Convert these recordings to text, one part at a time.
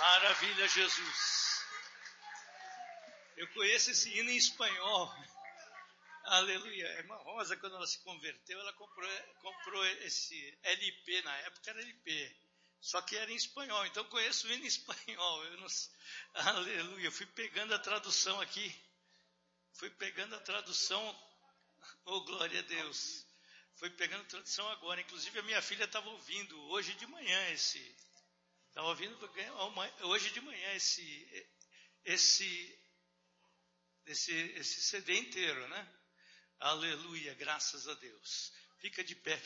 Maravilha, Jesus. Eu conheço esse hino em espanhol. Aleluia. A irmã Rosa, quando ela se converteu, ela comprou esse LP, na época era LP, só que era em espanhol, então eu conheço o hino em espanhol. Aleluia. Eu fui pegando a tradução aqui, oh glória a Deus, fui pegando a tradução agora, inclusive a minha filha estava ouvindo hoje de manhã esse CD inteiro, né? Aleluia, graças a Deus. Fica de pé.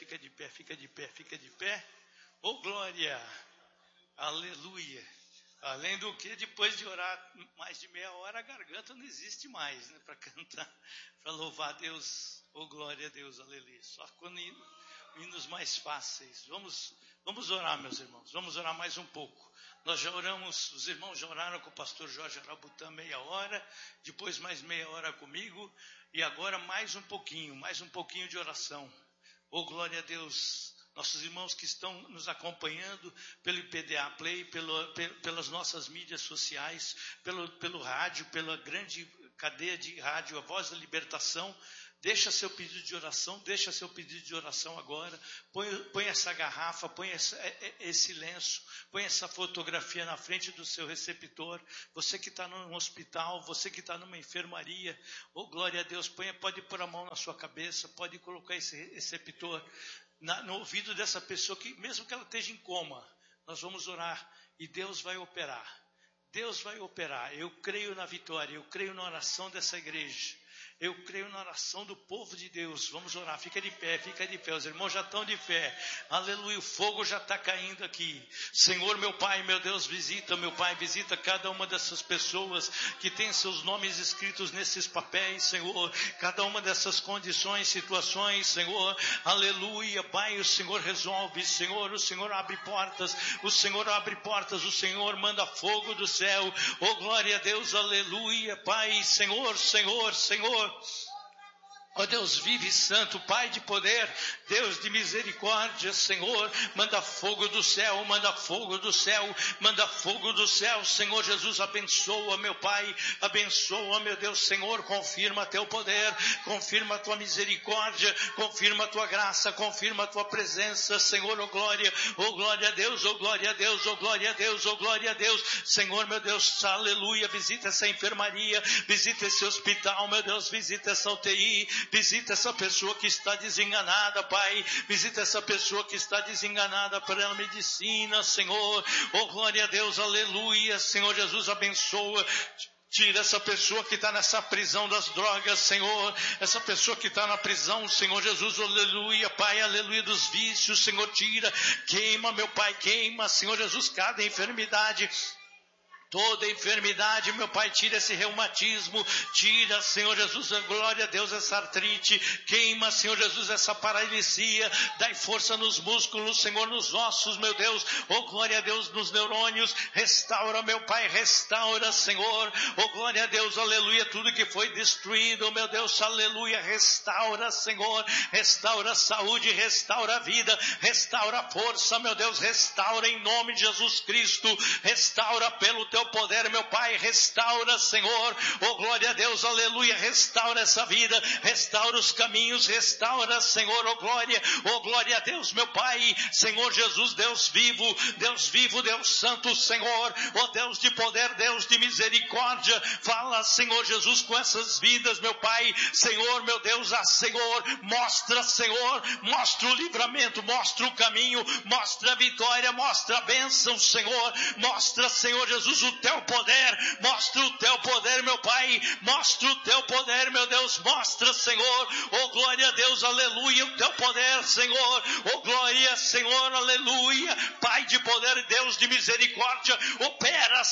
Oh, glória. Aleluia. Além do que, depois de orar mais de meia hora, a garganta não existe mais, né? Para cantar, para louvar a Deus. Oh, glória a Deus, aleluia. Só quando hinos mais fáceis. Vamos orar, meus irmãos. Vamos orar mais um pouco. Nós já oramos, os irmãos já oraram com o pastor Jorge Arabutã meia hora, depois mais meia hora comigo, e agora mais um pouquinho de oração. Oh, glória a Deus, nossos irmãos que estão nos acompanhando pelo IPDA Play, pelas nossas mídias sociais, pelo rádio, pela grande cadeia de rádio, a Voz da Libertação. Deixa seu pedido de oração agora. Põe essa garrafa, põe esse lenço, põe essa fotografia na frente do seu receptor. Você que está num hospital, você que está numa enfermaria, oh glória a Deus, pode pôr a mão na sua cabeça, pode colocar esse receptor no ouvido dessa pessoa, que mesmo que ela esteja em coma, nós vamos orar e Deus vai operar. Eu creio na vitória, eu creio na oração dessa igreja. Eu creio na oração do povo de Deus. Vamos orar, fica de pé. Os irmãos já estão de pé. Aleluia, o fogo já está caindo aqui. Senhor, meu Pai, meu Deus, visita cada uma dessas pessoas que tem seus nomes escritos nesses papéis, Senhor. Cada uma dessas condições, situações, Senhor. Aleluia, Pai, o Senhor resolve, Senhor. O Senhor abre portas, o Senhor manda fogo do céu. Oh, glória a Deus, aleluia, Pai, Senhor. Ó Deus vive e santo, Pai de poder, Deus de misericórdia, Senhor, manda fogo do céu, Senhor Jesus, abençoa, meu Pai, abençoa, meu Deus, Senhor, confirma teu poder, confirma tua misericórdia, confirma tua graça, confirma tua presença, Senhor, oh glória a Deus, oh glória a Deus, oh glória a Deus, oh glória a Deus, Senhor, meu Deus, aleluia, visita essa enfermaria, visita esse hospital, meu Deus, visita essa UTI, visita essa pessoa que está desenganada, Pai. Visita essa pessoa que está desenganada pela medicina, Senhor. Oh, glória a Deus, aleluia. Senhor Jesus, abençoa. Tira essa pessoa que está nessa prisão das drogas, Senhor. Essa pessoa que está na prisão, Senhor Jesus, aleluia, Pai, aleluia, dos vícios, Senhor, tira. Queima, meu Pai, queima, Senhor Jesus, cada enfermidade. Toda enfermidade, meu Pai, tira esse reumatismo, tira, Senhor Jesus, glória a Deus, essa artrite, queima, Senhor Jesus, essa paralisia, dai força nos músculos, Senhor, nos ossos, meu Deus, oh glória a Deus, nos neurônios, restaura, meu Pai, restaura, Senhor, oh glória a Deus, aleluia, tudo que foi destruído, meu Deus, aleluia, restaura, Senhor, restaura a saúde, restaura a vida, restaura a força, meu Deus, restaura em nome de Jesus Cristo, restaura pelo teu poder, meu Pai, restaura, Senhor, oh glória a Deus, aleluia, restaura essa vida, restaura os caminhos, restaura, Senhor, oh glória a Deus, meu Pai, Senhor Jesus, Deus vivo, Deus santo, Senhor, oh Deus de poder, Deus de misericórdia, fala, Senhor Jesus, com essas vidas, meu Pai, Senhor, meu Deus, Senhor, mostra, Senhor, mostra o livramento, mostra o caminho, mostra a vitória, mostra a bênção, Senhor, mostra, Senhor Jesus, o teu poder, mostra o teu poder, meu Pai, mostra o teu poder, meu Deus, mostra, Senhor, oh glória a Deus, aleluia, o teu poder, Senhor, oh glória, Senhor, aleluia, Pai de poder, Deus de misericórdia, opera,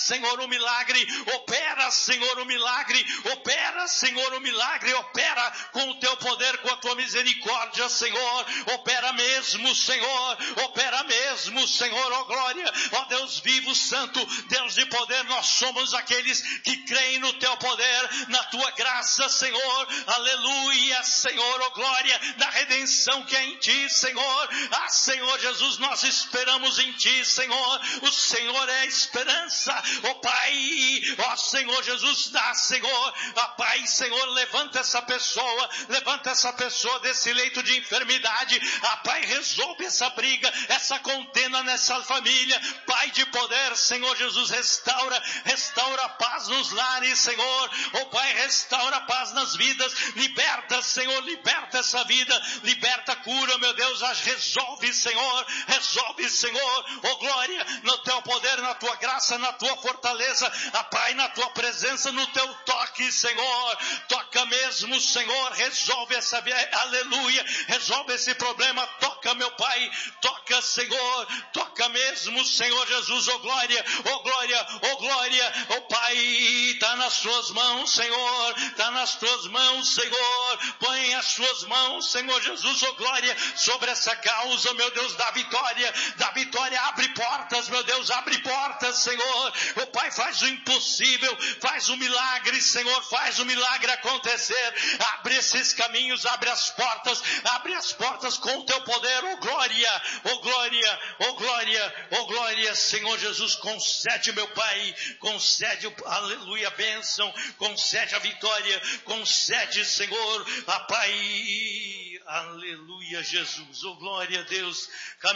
Senhor, o milagre, opera, Senhor, o milagre, opera, Senhor, o milagre, opera com o teu poder, com a tua misericórdia, Senhor, opera mesmo, Senhor, opera mesmo, Senhor, ó glória, ó Deus vivo, santo, Deus de poder, nós somos aqueles que creem no teu poder, na tua graça, Senhor, aleluia, Senhor, ó glória, na redenção que é em ti, Senhor, Senhor Jesus, nós esperamos em ti, Senhor, o Senhor é a esperança, ó Pai, ó Senhor Jesus, dá, Senhor, ó Pai, Senhor, levanta essa pessoa desse leito de enfermidade, ó Pai, resolve essa briga, essa contenda nessa família, Pai de poder, Senhor Jesus, restaura a paz nos lares, Senhor, ó Pai, restaura a paz nas vidas, liberta, Senhor, liberta essa vida, liberta, cura, meu Deus, resolve, Senhor, ó glória, no teu poder, na tua graça, na tua fortaleza, ó Pai, na tua presença, no teu toque, Senhor, toca mesmo, Senhor, resolve essa vida, aleluia, resolve esse problema, toca, meu Pai, toca, Senhor, toca mesmo, Senhor Jesus, ó glória, ó glória, ó glória, ó Pai, está nas tuas mãos, Senhor, está nas tuas mãos, Senhor, põe as tuas mãos, Senhor Jesus, ó glória, sobre essa causa, meu Deus, da vitória, abre portas, meu Deus, abre portas, Senhor, ó Pai, faz o impossível, faz o milagre, Senhor, faz o milagre acontecer, abre esses caminhos, abre as portas com o teu poder, ó glória, ó glória, ó glória, ó glória, Senhor Jesus, concede, meu Pai, concede, aleluia, bênção, concede a vitória, concede, Senhor, a Pai, aleluia, Jesus, ó glória a Deus.